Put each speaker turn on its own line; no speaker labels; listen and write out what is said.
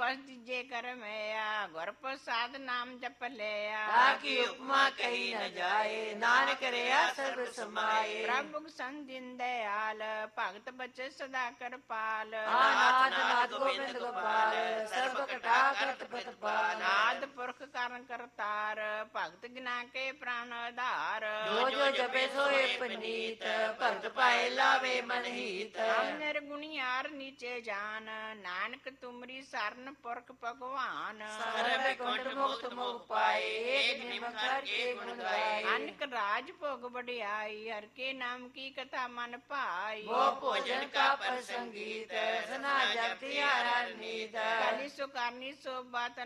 बस दीजे कर मैया गुर प्रसाद नाम जप लिया
ताकि उपमा कही न जाए नानक रहा सर्व समाये
प्रभु संग दिन दयाल भगत बचे सदा कर पाल
नाथ नाथ गोविंद गोपाल सर्व कटा करत प्रतिपाल
नाद पुरख कारण करतार भगत गिना के प्राण आधार
जो जपे सोए पनीत भगत पाए लावे मन हित
हम निर्गुणियार नीचे जान नानक तुमरी सरन पुरख भगवान
सर्व कुंठ मुक्त मुख पाए एक निमकर के गुण गाए
अनक राज भोग बढ़ियाई हर के नाम की कथा मन पाई
वो भोजन का प्रसंगीत सुना जगतिया नीत
कली सुकारनी सो बात